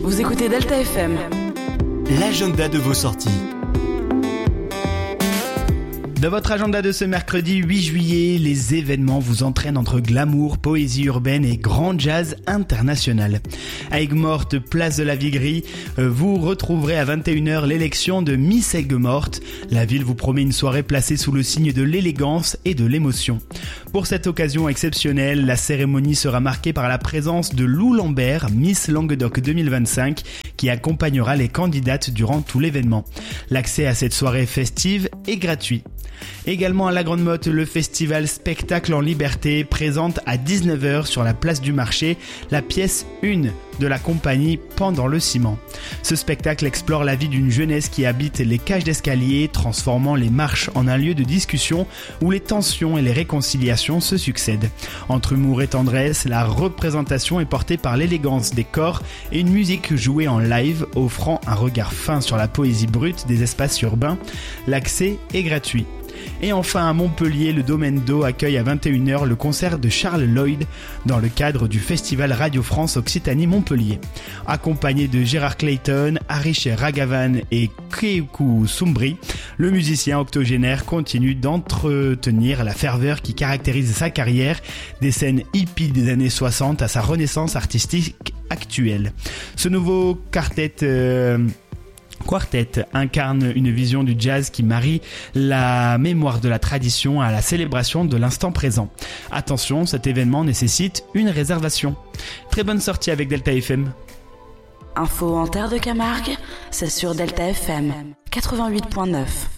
Vous écoutez Delta FM. L'agenda de vos sorties. Dans votre agenda de ce mercredi 8 juillet, les événements vous entraînent entre glamour, poésie urbaine et grand jazz international. À Aigues-Mortes, place de la Viguerie, vous retrouverez à 21h l'élection de Miss Aigues-Mortes. La ville vous promet une soirée placée sous le signe de l'élégance et de l'émotion. Pour cette occasion exceptionnelle, la cérémonie sera marquée par la présence de Lou Lambert, Miss Languedoc 2025, qui accompagnera les candidates durant tout l'événement. L'accès à cette soirée festive est gratuit. Également à la Grande Motte, le festival Spectacle en Liberté présente à 19h sur la place du marché la pièce 1 de la compagnie Pendant le ciment. Ce spectacle explore la vie d'une jeunesse qui habite les cages d'escalier, transformant les marches en un lieu de discussion où les tensions et les réconciliations se succèdent. Entre humour et tendresse, la représentation est portée par l'élégance des corps et une musique jouée en live offrant un regard fin sur la poésie brute des espaces urbains. L'accès est gratuit. Et enfin à Montpellier, le Domaine d'Eau accueille à 21h le concert de Charles Lloyd dans le cadre du festival Radio France Occitanie Montpellier. Accompagné de Gérard Clayton, Harish Raghavan et Keiku Sumbri, le musicien octogénaire continue d'entretenir la ferveur qui caractérise sa carrière, des scènes hippies des années 60 à sa renaissance artistique actuelle. Ce nouveau Quartet incarne une vision du jazz qui marie la mémoire de la tradition à la célébration de l'instant présent. Attention, cet événement nécessite une réservation. Très bonne sortie avec Delta FM. Info en terre de Camargue, c'est sur Delta FM 88.9.